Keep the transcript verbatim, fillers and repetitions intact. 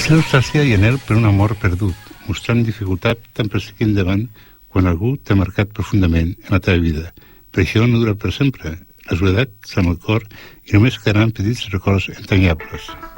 Potser nostàlgia i anhel per un amor perdut, mostrant dificultat tant per seguir endavant quan algú t'ha marcat profundament en la teva vida. Per això no dura per sempre. La soledat s'ha el cor i només quedaran petits records entanyables.